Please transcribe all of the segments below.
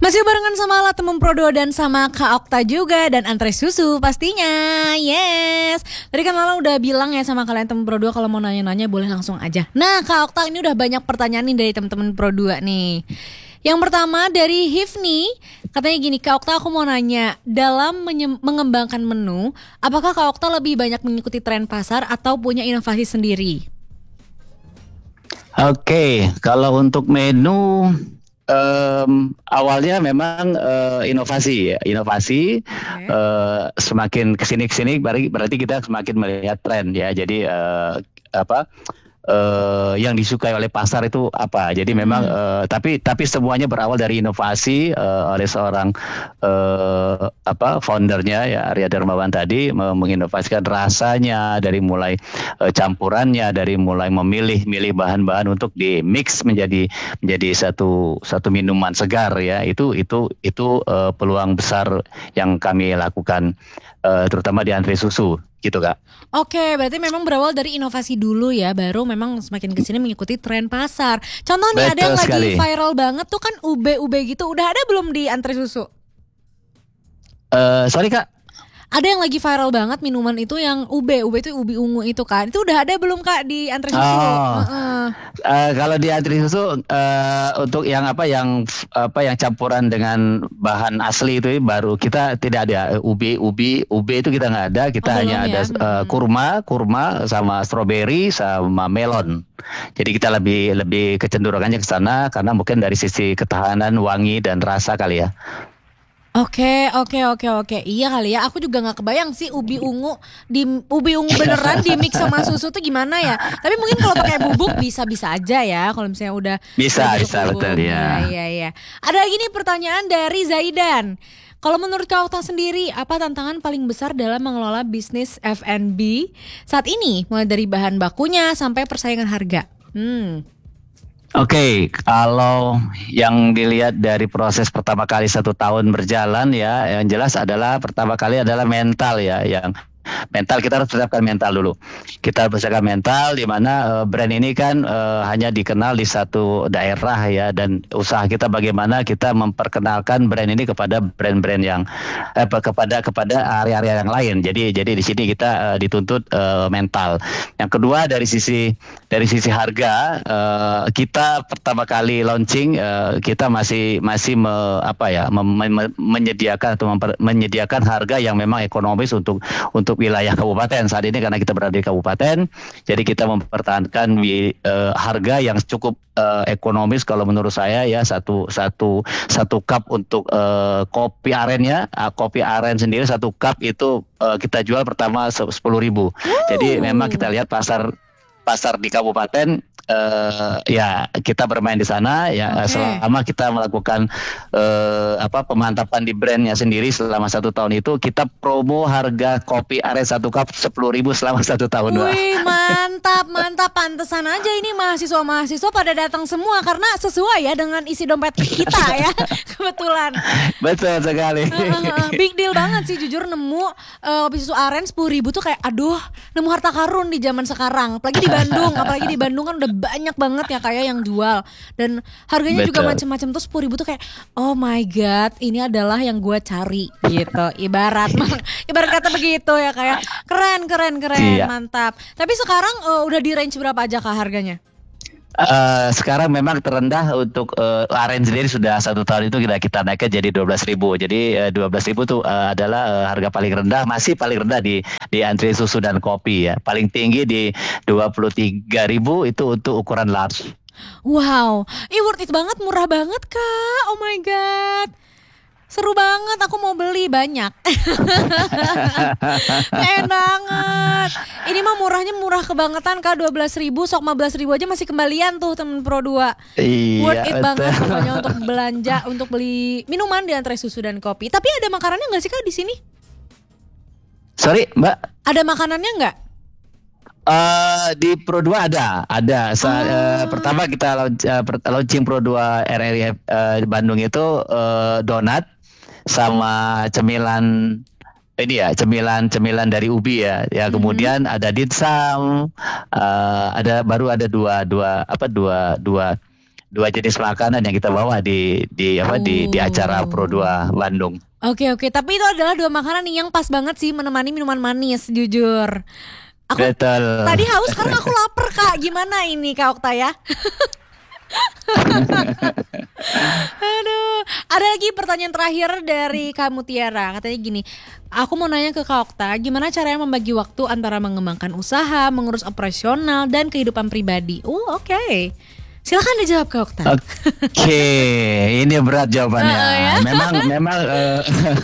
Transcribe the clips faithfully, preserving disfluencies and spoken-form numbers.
Masih barengan sama Alat Temem Pro dua dan sama Kak Okta juga dan Antre Susu pastinya. Yes. Tadi kan Lala udah bilang ya sama kalian Temem Pro dua kalau mau nanya-nanya boleh langsung aja. Nah, Kak Okta ini udah banyak pertanyaan nih dari teman-teman Pro dua nih. Yang pertama dari Hifni, katanya gini, Kak Okta aku mau nanya, dalam menye- mengembangkan menu, apakah Kak Okta lebih banyak mengikuti tren pasar atau punya inovasi sendiri? Oke, kalau untuk menu um, awalnya memang uh, inovasi ya, inovasi Okay. uh, semakin kesini kesini berarti berarti kita semakin melihat tren ya. Jadi uh, apa? Uh, yang disukai oleh pasar itu apa? Jadi memang Hmm. uh, tapi tapi semuanya berawal dari inovasi uh, oleh seorang uh, apa foundernya ya Arya Darmawan tadi menginovasikan rasanya dari mulai uh, campurannya, dari mulai memilih-milih bahan-bahan untuk di mix menjadi menjadi satu satu minuman segar ya. Itu itu itu uh, peluang besar yang kami lakukan uh, terutama di Antre Susu gitu Kak. Oke, berarti memang berawal dari inovasi dulu ya, baru memang semakin kesini mengikuti tren pasar. Contoh nih ada yang Betul lagi sekali. viral banget tuh kan ube-ube gitu, udah ada belum di Antre Susu? Uh, sorry Kak. Ada yang lagi viral banget minuman itu yang ube, ube itu ubi ungu itu kan. Itu udah ada belum Kak di Antre Susu? Oh, Heeh. uh, kalau di Antre Susu uh, untuk yang apa yang apa yang campuran dengan bahan asli itu baru kita tidak ada ubi ubi ubi itu kita nggak ada, kita Oh, hanya belum ada ya? uh, Hmm. kurma kurma sama stroberi sama melon. Jadi kita lebih lebih kecenderungannya ke sana karena mungkin dari sisi ketahanan, wangi dan rasa kali ya. Oke, oke, oke, oke. Iya kali ya. Aku juga nggak kebayang sih ubi ungu di ubi ungu beneran di mix sama susu tuh gimana ya. Tapi mungkin kalau pakai bubuk bisa-bisa aja ya. Kalau misalnya udah Bisa, udah bentuk bisa bubuk. betul Iya, ya. iya, iya. Ada lagi nih pertanyaan dari Zaidan. Kalau menurut Kak Okta sendiri, apa tantangan paling besar dalam mengelola bisnis F and B saat ini? Mulai dari bahan bakunya sampai persaingan harga. Hmm. Oke, kalau yang dilihat dari proses pertama kali satu tahun berjalan ya, yang jelas adalah pertama kali adalah mental ya, yang mental kita harus persiapkan mental dulu. Kita harus persiapkan mental di mana uh, brand ini kan uh, hanya dikenal di satu daerah ya, dan usaha kita bagaimana kita memperkenalkan brand ini kepada brand-brand yang eh, kepada kepada area-area yang lain. Jadi jadi di sini kita uh, dituntut uh, mental. Yang kedua dari sisi dari sisi harga, uh, kita pertama kali launching uh, kita masih masih me, apa ya mem, me, menyediakan atau memper, menyediakan harga yang memang ekonomis untuk untuk wilayah kabupaten saat ini karena kita berada di kabupaten. Jadi kita mempertahankan uh, harga yang cukup uh, ekonomis kalau menurut saya ya, satu satu satu cup untuk uh, kopi arennya, uh, kopi aren sendiri satu cup itu uh, kita jual pertama sepuluh ribu. Jadi memang kita lihat pasar pasar di kabupaten uh, ya kita bermain di sana ya. Oke. Selama kita melakukan uh, apa pemantapan di brandnya sendiri selama satu tahun itu kita promo harga kopi aren satu cup sepuluh ribu selama satu tahun. Wih, mantap, mantap. Pantesan aja ini mahasiswa-mahasiswa pada datang semua karena sesuai ya dengan isi dompet kita ya. Kebetulan. Betul sekali. Big deal banget sih jujur nemu uh, kopi susu aren sepuluh ribu tuh kayak aduh, nemu harta karun di zaman sekarang. Apalagi di Bandung, apalagi di Bandung kan udah banyak banget ya kayak yang jual. Dan harganya juga Betul. macam-macam tuh sepuluh ribu tuh kayak oh my god, ini adalah yang gue cari gitu. Ibarat ibarat kata begitu ya, kayak keren keren keren, Iya. mantap. Tapi sekarang uh, udah di range berapa aja Kak harganya? Uh, sekarang memang terendah untuk uh, aren sendiri sudah satu tahun itu kita kita naikkan jadi dua belas ribu. Jadi uh, dua belas ribu itu uh, adalah uh, harga paling rendah, masih paling rendah di di Antre Susu dan kopi ya. Paling tinggi di dua puluh tiga ribu itu untuk ukuran large. Wow, ini worth it banget, murah banget Kak. Oh my god. Seru banget, aku mau beli banyak. Keren banget. Ini mah murahnya murah kebangetan Kak, dua belas ribu, sok lima belas ribu aja masih kembalian tuh temen Pro dua. Iya, Worth it betul. banget pokoknya untuk belanja, untuk beli minuman di Antre Susu dan kopi. Tapi ada makanannya gak sih Kak di sini? Sorry Mbak. Ada makanannya gak? Uh, di Pro dua ada, ada. Sa- Oh. uh, pertama kita launch, uh, per- launching Pro dua R R I uh, Bandung itu uh, donat sama cemilan ini ya, cemilan-cemilan dari ubi ya. Ya Mhm. kemudian ada dimsum, uh, ada baru ada dua dua apa dua dua dua jenis makanan yang kita bawa di di apa di di acara Pro dua Bandung. Oke oke, tapi itu adalah dua makanan yang pas banget sih menemani minuman manis, jujur. Aku Betul. tadi haus, sekarang aku lapar Kak. Gimana ini Kak Okta ya? Aduh, ada lagi pertanyaan terakhir dari Kak Mutiara. Katanya gini, aku mau nanya ke Kak Okta, gimana caranya membagi waktu antara mengembangkan usaha, mengurus operasional, dan kehidupan pribadi? Oh oke, okay. Silakan dijawab Kak Okta. Oke, okay. Ini berat jawabannya. Uh, ya? Memang, memang uh,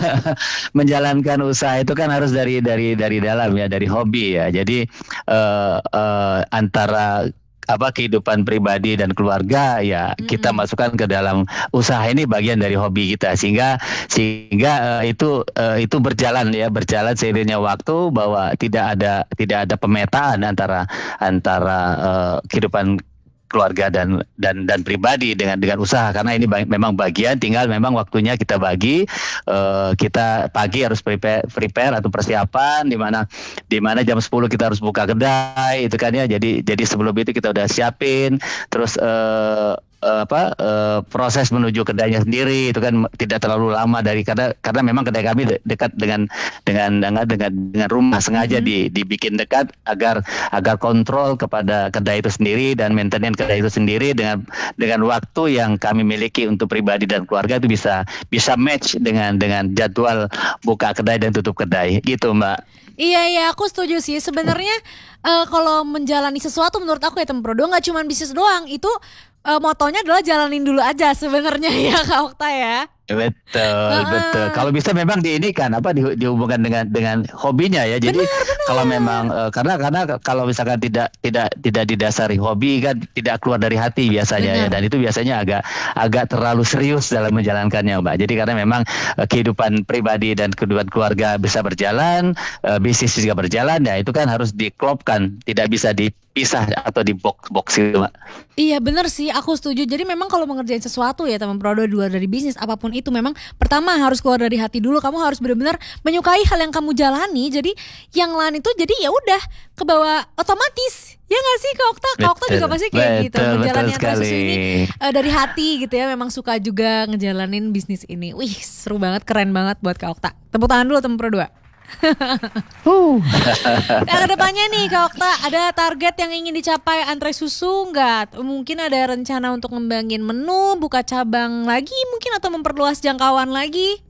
menjalankan usaha itu kan harus dari dari dari dalam ya, dari hobi ya. Jadi uh, uh, antara apa kehidupan pribadi dan keluarga ya mm-hmm. kita masukkan ke dalam usaha ini bagian dari hobi kita sehingga sehingga uh, itu uh, itu berjalan ya berjalan seiringnya waktu bahwa tidak ada tidak ada pemetaan antara antara uh, kehidupan keluarga dan dan dan pribadi dengan dengan usaha karena ini ba- memang bagian tinggal memang waktunya kita bagi uh, kita pagi harus prepare prepare atau persiapan di mana di mana jam sepuluh kita harus buka kedai itu kan ya jadi jadi sebelum itu kita udah siapin terus uh, Uh, apa uh, proses menuju kedainya sendiri itu kan tidak terlalu lama dari karena karena memang kedai kami de- dekat dengan dengan dengan dengan, dengan rumah sengaja mm-hmm. di, dibikin dekat agar agar kontrol kepada kedai itu sendiri dan maintenance kedai itu sendiri dengan dengan waktu yang kami miliki untuk pribadi dan keluarga itu bisa bisa match dengan dengan jadwal buka kedai dan tutup kedai gitu Mbak. Iya iya aku setuju sih sebenarnya uh, kalau menjalani sesuatu menurut aku ya Tempro nggak cuma bisnis doang itu uh, motonya adalah jalanin dulu aja sebenarnya ya Kak Okta ya. Betul, uh, betul. Kalau bisa memang diinikan apa di, dihubungkan dengan dengan hobinya ya. Jadi benar, benar. kalau memang uh, karena karena kalau misalkan tidak tidak tidak didasari hobi kan tidak keluar dari hati biasanya benar. Ya dan itu biasanya agak agak terlalu serius dalam menjalankannya Mbak. Jadi karena memang uh, kehidupan pribadi dan kehidupan keluarga bisa berjalan, uh, bisnis juga berjalan ya itu kan harus diklopkan, tidak bisa dipisah atau di box-box gitu Mbak. Iya benar sih, aku setuju. Jadi memang kalau mengerjain sesuatu ya teman Pro dua luar dari bisnis apapun itu memang pertama harus keluar dari hati dulu. Kamu harus benar-benar menyukai hal yang kamu jalani. Jadi yang lain itu jadi ya udah kebawa otomatis. Ya nggak sih Kak Okta? Kak Okta juga pasti kayak betul, gitu. Menjalani Antres Susu ini uh, dari hati gitu ya. Memang suka juga ngejalanin bisnis ini. Wih seru banget, keren banget buat Kak Okta. Tepuk tangan dulu teman Pro dua. uh. Nah kedepannya nih Kak Okta ada target yang ingin dicapai Antres Susu nggak? Mungkin ada rencana untuk ngembangin menu, buka cabang lagi mungkin atau memperluas jangkauan lagi?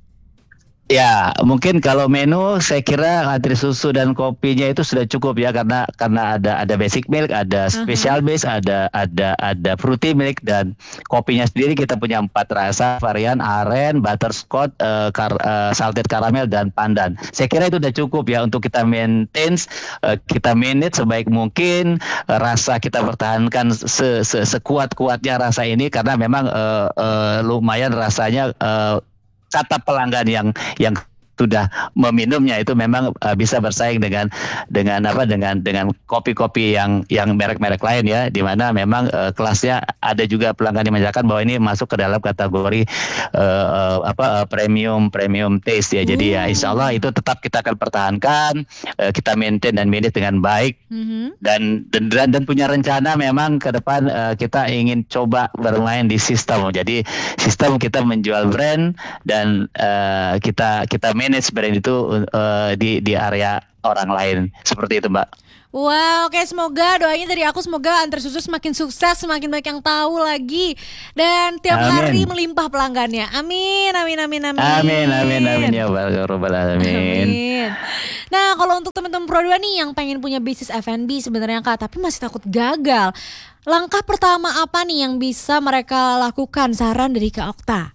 Ya, mungkin kalau menu saya kira Antres Susu dan kopinya itu sudah cukup ya karena karena ada ada basic milk, ada special uh-huh. base, ada ada ada fruity milk dan kopinya sendiri kita punya empat rasa varian aren, butterscotch, uh, kar- uh, salted caramel dan pandan. Saya kira itu sudah cukup ya untuk kita maintain, uh, kita manage sebaik mungkin uh, rasa kita pertahankan se- se- sekuat-kuatnya rasa ini karena memang uh, uh, lumayan rasanya uh, kata pelanggan yang yang sudah meminumnya itu memang uh, bisa bersaing dengan dengan apa dengan dengan kopi-kopi yang yang merek-merek lain ya di mana memang uh, kelasnya ada juga pelanggan yang menyatakan bahwa ini masuk ke dalam kategori uh, uh, apa uh, premium premium taste ya. Jadi ya insya Allah itu tetap kita akan pertahankan, uh, kita maintain dan manage dengan baik mm-hmm. dan, dan dan punya rencana memang ke depan uh, kita ingin coba bermain di sistem. Jadi sistem kita menjual brand dan uh, kita kita manage brand itu uh, di di area orang lain seperti itu Mbak. Wow, oke semoga doanya dari aku semoga Antres Susu semakin sukses, semakin banyak yang tahu lagi dan tiap amin. Hari melimpah pelanggannya. Amin, amin, amin, amin. Amin, amin, amin ya Rabbal alamin. Amin. Nah, kalau untuk teman-teman Pro dua nih yang pengen punya bisnis F and B sebenarnya Kak, tapi masih takut gagal. Langkah pertama apa nih yang bisa mereka lakukan? Saran dari Kak Okta.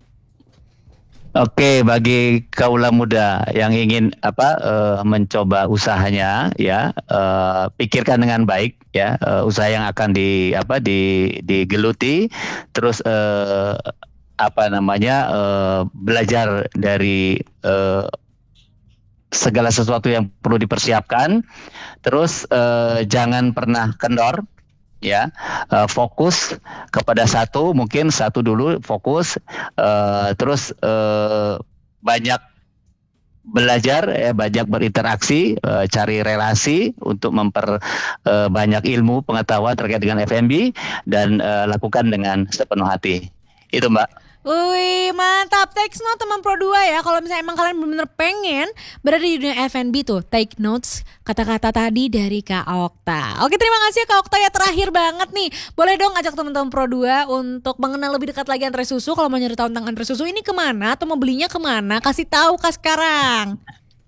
Oke, bagi kaula muda yang ingin apa uh, mencoba usahanya ya, uh, pikirkan dengan baik ya uh, usaha yang akan di apa di digeluti, terus uh, apa namanya uh, belajar dari uh, segala sesuatu yang perlu dipersiapkan, terus uh, jangan pernah kendor. Ya, uh, fokus kepada satu, mungkin satu dulu fokus, uh, terus uh, banyak belajar, ya, banyak berinteraksi, uh, cari relasi untuk memperbanyak uh, ilmu pengetahuan terkait dengan F and B dan uh, lakukan dengan sepenuh hati. Itu Mbak. Wih mantap, take note teman Pro dua ya. Kalau misalnya emang kalian benar-benar pengen berada di dunia F and B tuh, take notes kata-kata tadi dari Kak Okta. Oke, terima kasih Kak Okta ya, terakhir banget nih. Boleh dong ajak teman-teman Pro dua untuk mengenal lebih dekat lagi Antre Susu. Kalau mau nyari tahu tentang Antre Susu ini kemana atau mau belinya kemana, kasih tahu Kak sekarang.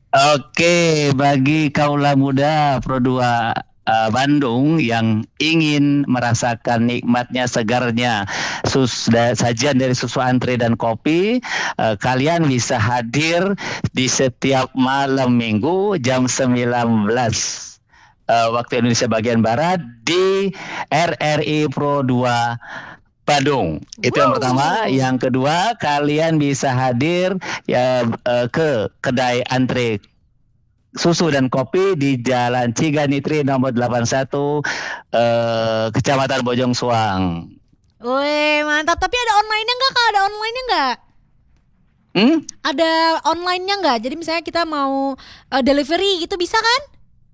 Oke, bagi kaula muda Pro dua uh, Bandung yang ingin merasakan nikmatnya segarnya sus da, sajian dari susu Antre dan kopi, uh, kalian bisa hadir di setiap malam minggu jam sembilan belas uh, waktu Indonesia bagian Barat di R R I Pro dua Bandung. Itu yang pertama. Yang kedua, kalian bisa hadir ya uh, ke kedai Antre Susu dan Kopi di Jalan Ciganitri nomor delapan puluh satu uh, Kecamatan Bojong Soang. Wih mantap, tapi ada online-nya nggak Kak? Ada online-nya nggak? Hmm? Ada online-nya nggak? Jadi misalnya kita mau uh, delivery gitu bisa kan?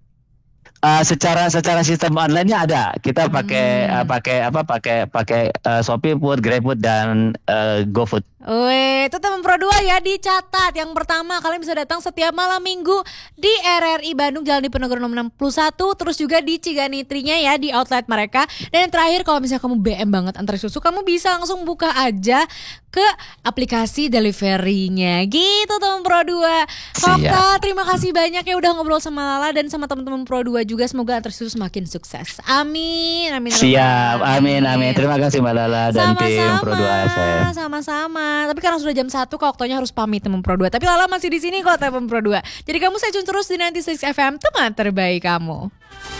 Uh, secara secara sistem online-nya ada. Kita pakai hmm. uh, pakai apa? Pakai pakai uh, Shopee Food, GrabFood dan uh, GoFood. Wih, itu teman Pro dua ya, dicatat. Yang pertama, kalian bisa datang setiap malam minggu di R R I Bandung Jalan Diponegoro nomor enam puluh satu, terus juga di Ciganitrinya ya, di outlet mereka. Dan yang terakhir, kalau misalnya kamu B M banget Antre Susu, kamu bisa langsung buka aja ke aplikasi deliverynya. Gitu teman Pro dua. Okta, terima kasih banyak ya udah ngobrol sama Lala dan sama teman-teman Pro dua juga. Semoga Antre Susu semakin sukses. Amin. Amin. Siap. Amin. Amin. Terima kasih Mbak Lala dan sama-sama, tim Pro dua F M. Sama-sama. Tapi karena sudah jam satu, Kak Oktanya harus pamit teman Pro dua. Tapi Lala masih di sini kok teman Pro dua. Jadi kamu stay tune terus di sembilan puluh enam F M, teman terbaik kamu.